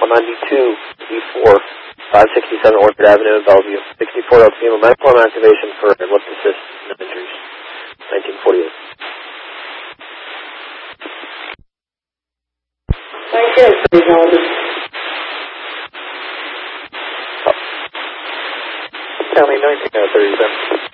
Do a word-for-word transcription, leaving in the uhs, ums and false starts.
ninety-two E four, five sixty-seven Orchard Avenue in Bellevue. sixty-four L T M, medical arm activation for lift assist, no injuries. nineteen forty-eight. Thank you, Technology. County nineteen thirty-seven.